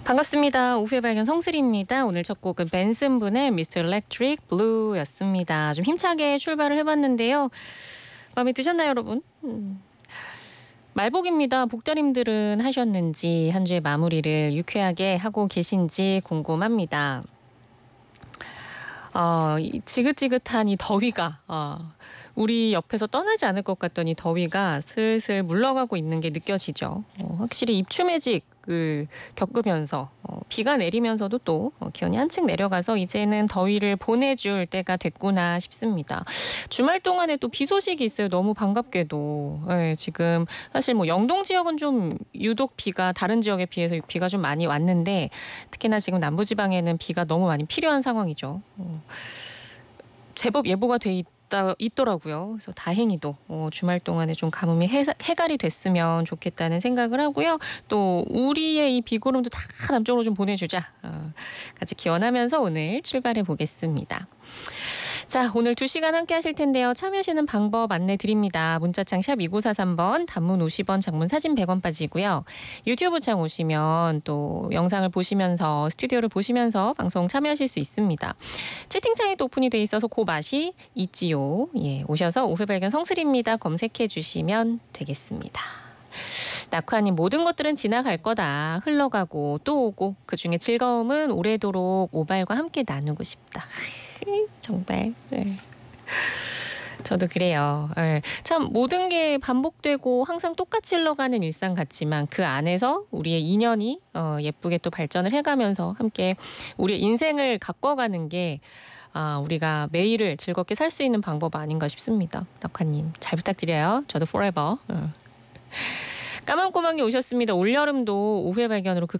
반갑습니다. 오후의 발견 성슬이입니다. 오늘 첫 곡은 벤슨 분의 Mr. Electric Blue였습니다. 좀 힘차게 출발을 해봤는데요. 마음에 드셨나요, 여러분? 말복입니다. 복다림들은 하셨는지 한 주의 마무리를 유쾌하게 하고 계신지 궁금합니다. 이 지긋지긋한 이 더위가 우리 옆에서 떠나지 않을 것 같더니 더위가 슬슬 물러가고 있는 게 느껴지죠. 확실히 입추매직을 겪으면서 비가 내리면서도 또 기온이 한층 내려가서 이제는 더위를 보내줄 때가 됐구나 싶습니다. 주말 동안에 또 비 소식이 있어요. 너무 반갑게도. 네, 지금 사실 뭐 영동 지역은 좀 유독 비가 다른 지역에 비해서 비가 좀 많이 왔는데 특히나 지금 남부지방에는 비가 너무 많이 필요한 상황이죠. 제법 예보가 돼 있더라고요. 그래서 다행히도 주말 동안에 좀 가뭄이 해갈이 됐으면 좋겠다는 생각을 하고요. 또 우리의 이 비구름도 다 남쪽으로 좀 보내주자. 같이 기원하면서 오늘 출발해 보겠습니다. 자, 오늘 2시간 함께 하실 텐데요. 참여하시는 방법 안내 드립니다. 문자창 샵 2943번, 단문 50원, 장문 사진 100원 빠지고요. 유튜브 창 오시면 또 영상을 보시면서 스튜디오를 보시면서 방송 참여하실 수 있습니다. 채팅창이 또 오픈이 돼 있어서 그 맛이 있지요. 예, 오셔서 오후 발견 성슬입니다. 검색해 주시면 되겠습니다. 낙화님, 모든 것들은 지나갈 거다. 흘러가고 또 오고 그중에 즐거움은 오래도록 모발과 함께 나누고 싶다. 정말. 네. 저도 그래요. 네. 참 모든 게 반복되고 항상 똑같이 흘러가는 일상 같지만 그 안에서 우리의 인연이 예쁘게 또 발전을 해가면서 함께 우리의 인생을 가꿔가는 게 우리가 매일을 즐겁게 살 수 있는 방법 아닌가 싶습니다. 낙화님 잘 부탁드려요. 저도 forever. 까만꼬망이 오셨습니다. 올여름도 오후의 발견으로